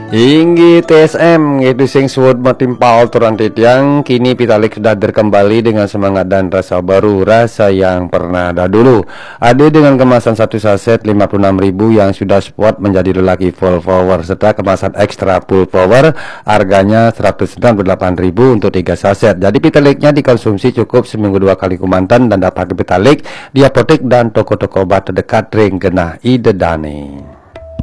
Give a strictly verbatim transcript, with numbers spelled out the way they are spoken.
Inggi T S M itu sing suwud metimpal turun titiang. Kini Pitalik sudah kembali dengan semangat dan rasa baru, rasa yang pernah ada dulu. Ada dengan kemasan satu saset lima puluh enam ribu yang sudah spot menjadi lelaki full power, serta kemasan ekstra full power harganya seratus sembilan puluh delapan ribu untuk tiga saset. Jadi Pitaliknya dikonsumsi cukup seminggu dua kali kumantan dan dapat Pitalik di apotek dan toko-toko obat terdekat ring genah ide dane.